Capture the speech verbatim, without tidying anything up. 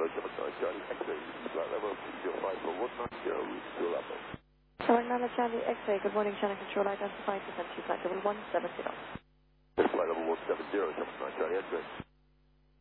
seven nine Charlie X-ray, flight level two zero five four one nine zero, route to Labo. seven nine Charlie X-ray, good morning, channel control, identified, descent to flight level one seven zero. Flight level one seven zero, seven nine Charlie X-ray.